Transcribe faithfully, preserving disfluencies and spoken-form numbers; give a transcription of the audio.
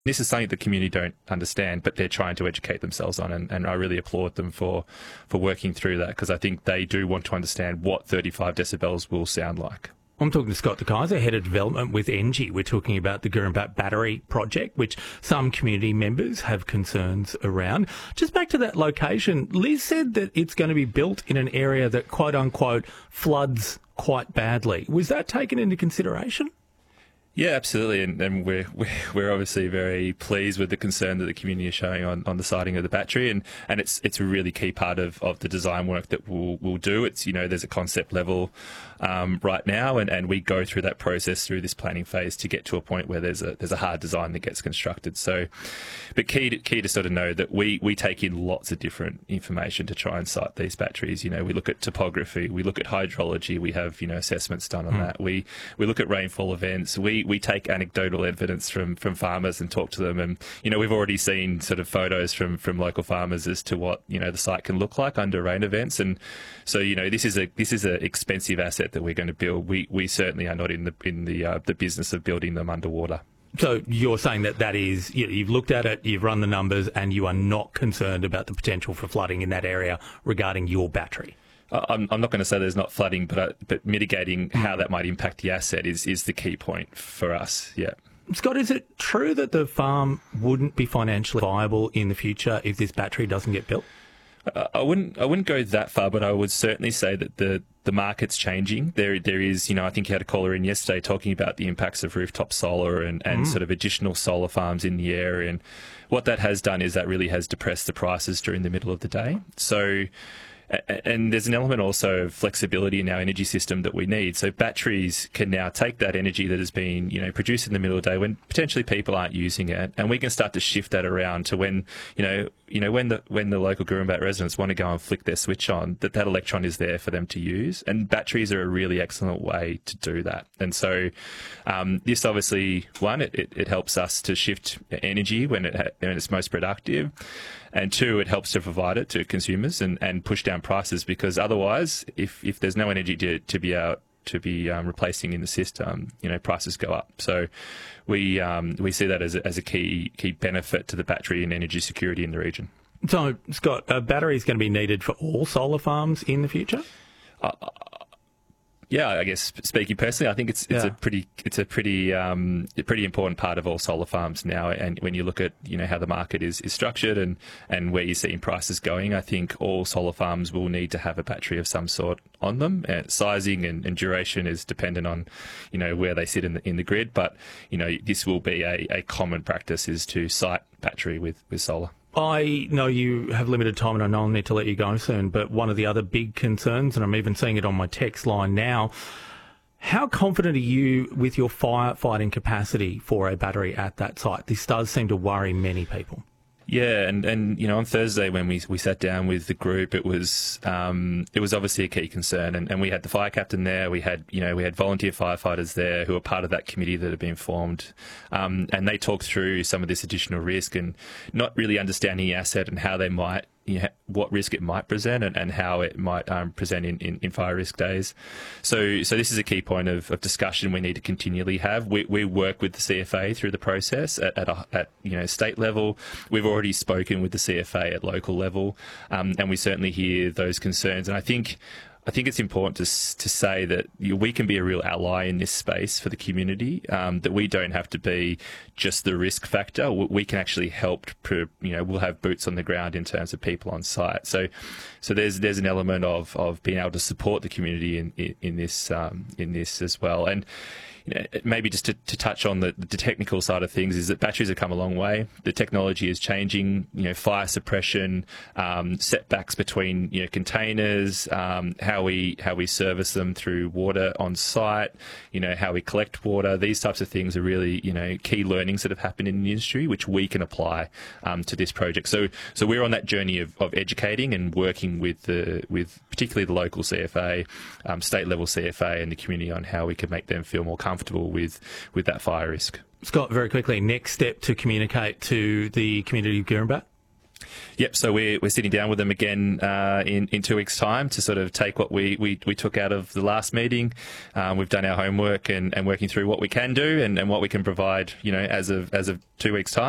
This is something the community don't understand, but they're trying to educate themselves on, and, and I really applaud them for, for working through that, because I think they do want to understand what thirty-five decibels will sound like. I'm talking to Scott De Keyser, Head of Development with Engie. We're talking about the Gurumbat Battery project, which some community members have concerns around. Just back to that location, Liz said that it's going to be built in an area that, quote-unquote, floods quite badly. Was that taken into consideration? Yeah, absolutely, and, and we're we're obviously very pleased with the concern that the community is showing on, on the siting of the battery, and, and it's it's a really key part of, of the design work that we'll we'll do. It's you know there's a concept level um, right now, and, and we go through that process through this planning phase to get to a point where there's a there's a hard design that gets constructed. So, but key to, key to sort of know that we we take in lots of different information to try and site these batteries. You know, we look at topography, we look at hydrology, we have you know assessments done on mm. that. We we look at rainfall events. We we take anecdotal evidence from, from farmers and talk to them, and you know we've already seen sort of photos from, from local farmers as to what you know the site can look like under rain events, and so you know this is a this is an expensive asset that we're going to build. We we certainly are not in the in the uh, the business of building them underwater. So you're saying that that is you, you've looked at it, you've run the numbers, and you are not concerned about the potential for flooding in that area regarding your battery? I'm, I'm not going to say there's not flooding, but uh, but mitigating how that might impact the asset is, is the key point for us, yeah. Scott, is it true that the farm wouldn't be financially viable in the future if this battery doesn't get built? Uh, I wouldn't I wouldn't go that far, but I would certainly say that the, the market's changing. There there is, you know, I think you had a caller in yesterday talking about the impacts of rooftop solar and, and mm. sort of additional solar farms in the area. And what that has done is that really has depressed the prices during the middle of the day. So... And there's an element also of flexibility in our energy system that we need. So batteries can now take that energy that has been, you know, produced in the middle of the day when potentially people aren't using it, and we can start to shift that around to when, you know, you know, when the when the local Gurumbat residents want to go and flick their switch on, that that electron is there for them to use. And batteries are a really excellent way to do that. And so um, this obviously, one, it, it, it helps us to shift energy when, it ha when it's most productive. And two, it helps to provide it to consumers and, and push down prices, because otherwise, if, if there's no energy to, to be out to be um, replacing in the system, you know, prices go up. So we um, we see that as a, as a key key benefit to the battery and energy security in the region. So, Scott, a battery is going to be needed for all solar farms in the future? Uh, Yeah, I guess speaking personally, I think it's it's yeah. a pretty it's a pretty um, a pretty important part of all solar farms now. And when you look at you know how the market is, is structured and, and where you're seeing prices going, I think all solar farms will need to have a battery of some sort on them. And sizing and, and duration is dependent on you know where they sit in the in the grid. But you know this will be a, a common practice, is to site battery with, with solar. I know you have limited time and I know I'll need to let you go soon, but one of the other big concerns, and I'm even seeing it on my text line now, how confident are you with your firefighting capacity for a battery at that site? This does seem to worry many people. Yeah, and, and you know on Thursday when we we sat down with the group, it was um, it was obviously a key concern, and, and we had the fire captain there, we had you know we had volunteer firefighters there who are part of that committee that had been formed, um, and they talked through some of this additional risk and not really understanding the asset and how they might. You know, what risk it might present and, and how it might um, present in, in, in fire risk days. So so this is a key point of, of discussion we need to continually have. We, we work with the C F A through the process at, at, a, at you know state level. We've already spoken with the C F A at local level, um, and we certainly hear those concerns. And I think I think it's important to to say that you know, we can be a real ally in this space for the community. Um, that we don't have to be just the risk factor. We can actually help. You know, we'll have boots on the ground in terms of people on site. So, so there's there's an element of of being able to support the community in in, in this um, in this as well. And you know, maybe just to, to touch on the, the technical side of things is that batteries have come a long way. The technology is changing. You know, fire suppression, um, setbacks between you know containers, um, how we how we service them through water on site. You know, how we collect water. These types of things are really you know key learnings that have happened in the industry, which we can apply um, to this project. So so we're on that journey of, of educating and working with the with particularly the local C F A, um, state level C F A, and the community on how we can make them feel more comfortable. comfortable with, with that fire risk. Scott, very quickly, next step to communicate to the community of Gurumbat? Yep, so we're, we're sitting down with them again uh, in, in two weeks' time to sort of take what we, we, we took out of the last meeting. Um, we've done our homework and, and working through what we can do and, and what we can provide, you know, as of, as of two weeks' time.